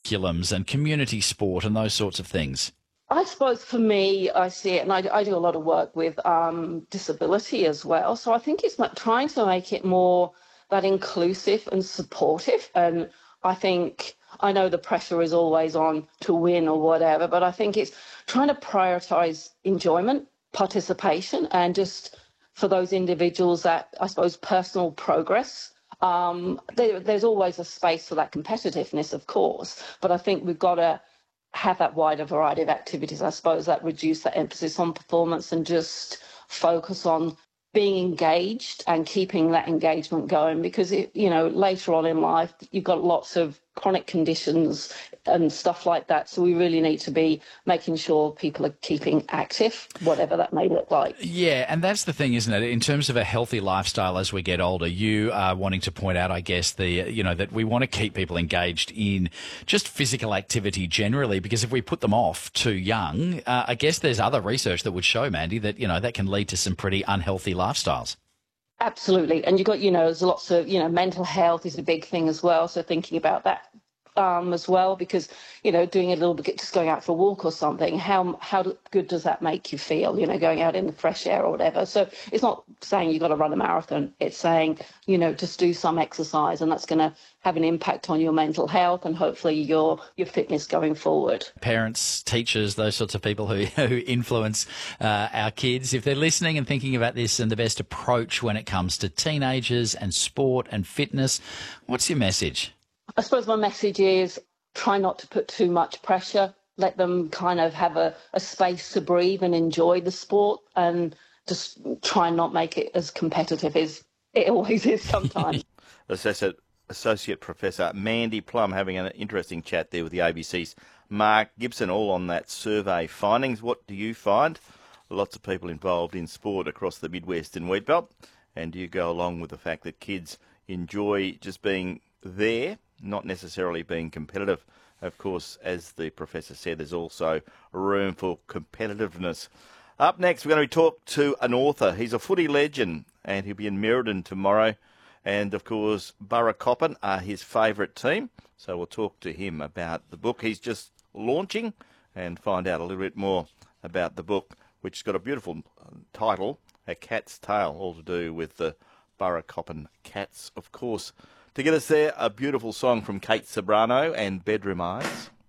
curriculums and community sport and those sorts of things? I suppose for me, I see it, and I do a lot of work with disability as well. So I think it's like trying to make it more that inclusive and supportive. And I think I know the pressure is always on to win or whatever, but I think it's trying to prioritize enjoyment, participation, and just for those individuals that I suppose personal progress. There's always a space for that competitiveness, of course, but I think we've got to have that wider variety of activities, I suppose, that reduce that emphasis on performance and just focus on being engaged and keeping that engagement going, because later on in life you've got lots of chronic conditions and stuff like that, so we really need to be making sure people are keeping active, whatever that may look like. Yeah, and that's the thing, isn't it? In terms of a healthy lifestyle as we get older, you are wanting to point out, I guess, that we want to keep people engaged in just physical activity generally, because if we put them off too young, I guess there's other research that would show, Mandy, that, that can lead to some pretty unhealthy lifestyles. Absolutely. And you've got, there's lots of, mental health is a big thing as well. So thinking about that as well, because, doing a little bit, just going out for a walk or something, how good does that make you feel, going out in the fresh air or whatever. So it's not saying you've got to run a marathon. It's saying, just do some exercise, and that's going to have an impact on your mental health and hopefully your fitness going forward. Parents, teachers, those sorts of people who influence our kids, if they're listening and thinking about this and the best approach when it comes to teenagers and sport and fitness, what's your message? I suppose my message is try not to put too much pressure. Let them kind of have a space to breathe and enjoy the sport, and just try and not make it as competitive as it always is sometimes. Associate Professor Mandy Plum having an interesting chat there with the ABC's Mark Gibson, all on that survey findings. What do you find? Lots of people involved in sport across the Midwest and Wheatbelt. And do you go along with the fact that kids enjoy just being there, not necessarily being competitive? Of course, as the professor said, there's also room for competitiveness. Up next, we're going to talk to an author. He's a footy legend, and he'll be in Merredin tomorrow. And, of course, Burracoppin are his favourite team. So we'll talk to him about the book he's just launching and find out a little bit more about the book, which has got a beautiful title, A Cat's Tale, all to do with the Burracoppin cats, of course. To get us there, a beautiful song from Kate Ceberano and Bedroom Eyes.